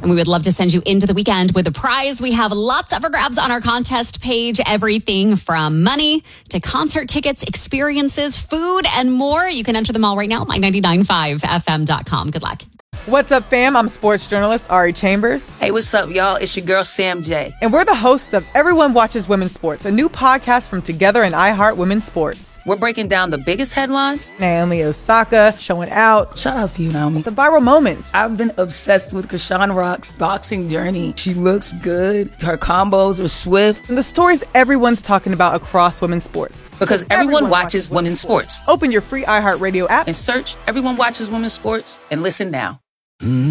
And we would love to send you into the weekend with a prize. We have lots up for grabs on our contest page. Everything from money to concert tickets, experiences, food, and more. You can enter them all right now at my995fm.com. Good luck. What's up, fam? I'm sports journalist Ari Chambers. Hey, what's up, y'all? It's your girl, Sam J. And we're the hosts of Everyone Watches Women's Sports, a new podcast from Together and iHeart Women's Sports. We're breaking down the biggest headlines. Naomi Osaka showing out. Shout out to you, Naomi. The viral moments. I've been obsessed with Krishan Rock's boxing journey. She looks good. Her combos are swift. And the stories everyone's talking about across women's sports. Because everyone watches women's sports. Open your free iHeart Radio app And search Everyone Watches Women's Sports and listen now.